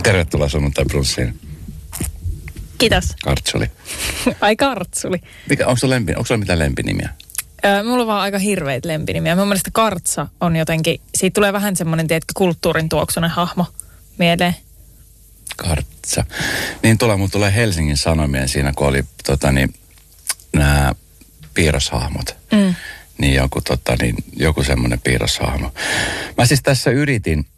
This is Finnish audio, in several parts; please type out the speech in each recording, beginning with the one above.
Tervetuloa sunnuntai-brunssiin. Kiitos. Kartsuli. Ai Kartsuli. Onko sulla mitään lempinimiä? Mulla on vaan aika hirveitä lempinimiä. Mun mielestä Kartsa on jotenkin, siitä tulee vähän semmoinen, tiedätkö, kulttuurin tuoksunen hahmo mieleen. Kartsa. Niin mulla tulee Helsingin Sanomien siinä, kun oli nämä piirroshahmot. Niin joku semmoinen piirroshahmo. Mä siis tässä yritin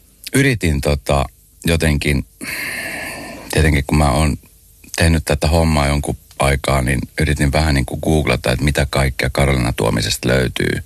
jotenkin, tietenkin kun mä oon tehnyt tätä hommaa jonkun aikaa, niin yritin vähän niin kuin googlata, että mitä kaikkea Karoliina Tuomisesta löytyy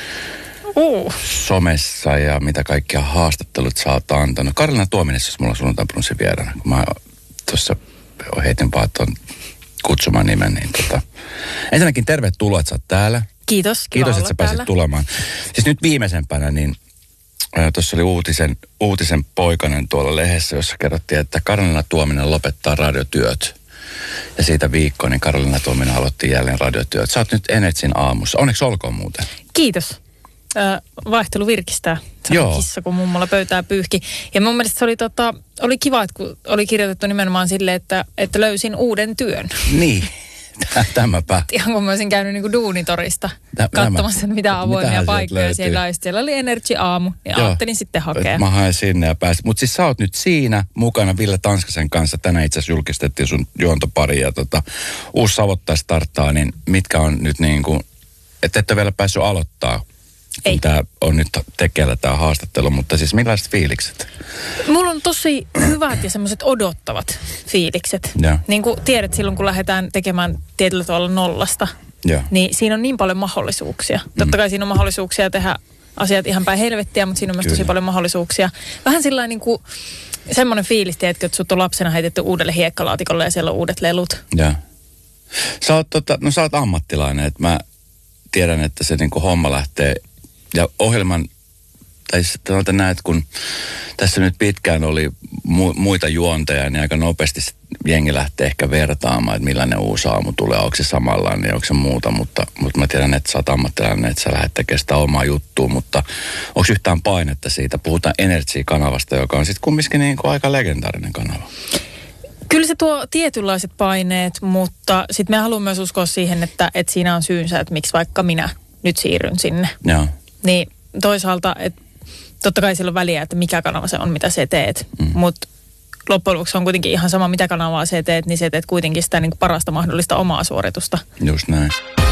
somessa ja mitä kaikkia haastattelut sä oot antanut. Karoliina Tuominen, jos mulla on sunnuntai-brunssin vieraana, kun mä tuossa heitin vaan tuon kutsuman nimen, niin ensinnäkin tervetuloa, että sä oot täällä. Kiitos että sä pääsit tulemaan. Siis nyt viimeisempänä, niin tuossa oli uutisen poikainen tuolla lehdessä, jossa kerrottiin, että Karoliina Tuominen lopettaa radiotyöt. Ja siitä viikkoa, niin Karoliina Tuominen aloitti jälleen radiotyöt. Sä oot nyt Energyn aamussa. Onneksi olkoon muuten. Kiitos. Vaihtelu virkistää. Joo. Kissa, kun mummolla pöytää pyyhki. Ja mun mielestä se oli kiva, että kun oli kirjoitettu nimenomaan silleen, että löysin uuden työn. Niin. Tämäpä. Ihan kun mä olisin käynyt niinku duunitorista katsomassa, mitä avoimia paikkoja siellä olisi. Siellä oli Energy aamu, niin ajattelin sitten hakea. Mä haen sinne ja pääsin. Mutta siis sä oot nyt siinä mukana Ville Tanskasen kanssa. Tänään itse asiassa julkistettiin sun juontopari ja uusi Savottaa starttaa, niin mitkä on nyt niin kuin, että et ole vielä päässyt aloittaa. Ei. Tämä on nyt tekeillä tämä haastattelu, mutta siis millaiset fiilikset? Mulla on tosi hyvät ja semmoiset odottavat fiilikset. Ja. Niin kuin tiedät, silloin kun lähdetään tekemään tietyllä tavalla nollasta, niin siinä on niin paljon mahdollisuuksia. Totta kai siinä on mahdollisuuksia tehdä asiat ihan päin helvettiä, mutta siinä on myös tosi paljon mahdollisuuksia. Vähän sillain niin kuin semmoinen fiilis, tiedätkö, että sut on lapsena heitetty uudelle hiekkalaatikolle ja siellä on uudet lelut. Ja. Sä oot ammattilainen, että mä tiedän, että se niin kuin homma lähtee. Ja ohjelman, tai sitten näet, kun tässä nyt pitkään oli muita juonteja, niin aika nopeasti jengi lähtee ehkä vertaamaan, että millainen uusi aamu tulee, onko se samanlainen, onko se muuta, mutta mä tiedän, että sä oot ammattilainen, että sä lähdet tekemään sitä omaa juttua, mutta onko yhtään painetta siitä? Puhutaan Energy-kanavasta, joka on sitten kumminkin niin kuin aika legendaarinen kanava. Kyllä se tuo tietynlaiset paineet, mutta sitten me haluamme myös uskoa siihen, että siinä on syynsä, että miksi vaikka minä nyt siirryn sinne. Joo. Niin toisaalta, että totta kai sillä on väliä, että mikä kanava se on, mitä sä teet. Mutta loppujen lopuksi on kuitenkin ihan sama, mitä kanavaa sä teet, niin sä teet kuitenkin sitä niin kuin parasta mahdollista omaa suoritusta. Just näin.